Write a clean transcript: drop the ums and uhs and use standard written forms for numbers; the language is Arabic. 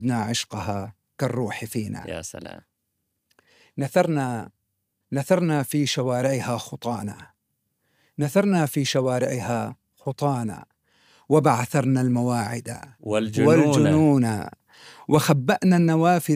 وجدنا عشقها كالروح فينا. يا سلام. نثرنا في شوارعها خطانا، نثرنا في شوارعها خطانا، وبعثرنا المواعد والجنون وخبأنا النوافذ